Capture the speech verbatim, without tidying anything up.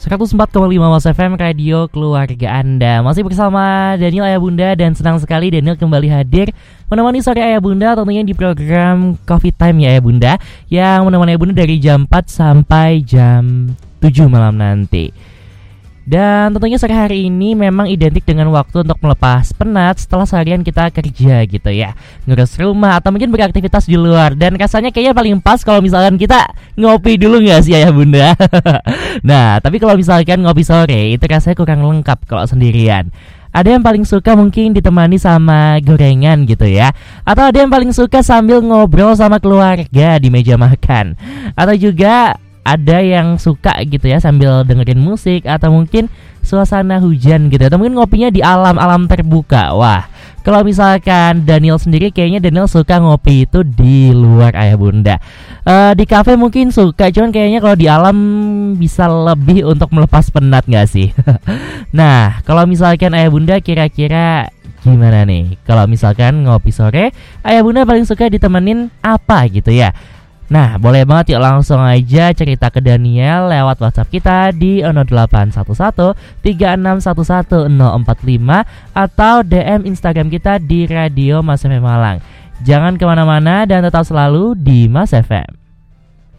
seratus empat koma lima Mas F M, radio keluarga Anda. Masih bersama Daniel Ayah Bunda, dan senang sekali Daniel kembali hadir menemani sore Ayah Bunda, tentunya di program Coffee Time ya Ayah Bunda, yang menemani Ayah Bunda dari jam empat sampai jam tujuh malam nanti. Dan tentunya sore hari ini memang identik dengan waktu untuk melepas penat setelah seharian kita kerja gitu ya, ngurus rumah atau mungkin beraktivitas di luar. Dan rasanya kayaknya paling pas kalau misalkan kita ngopi dulu gak sih Ayah Bunda? Nah, tapi kalau misalkan ngopi sore itu rasanya kurang lengkap kalau sendirian. Ada yang paling suka mungkin ditemani sama gorengan gitu ya, atau ada yang paling suka sambil ngobrol sama keluarga di meja makan, atau juga ada yang suka gitu ya sambil dengerin musik atau mungkin suasana hujan gitu, atau mungkin ngopinya di alam-alam terbuka. Wah, kalau misalkan Daniel sendiri kayaknya Daniel suka ngopi itu di luar Ayah Bunda. uh, Di kafe mungkin suka, cuman kayaknya kalau di alam bisa lebih untuk melepas penat gak sih? Nah, kalau misalkan Ayah Bunda kira-kira gimana nih? Kalau misalkan ngopi sore, Ayah Bunda paling suka ditemenin apa gitu ya? Nah, boleh banget yuk langsung aja cerita ke Daniel lewat WhatsApp kita di nol delapan satu satu tiga enam satu satu nol empat lima atau D M Instagram kita di Radio Mas F M Malang. Jangan kemana-mana dan tetap selalu di Mas F M.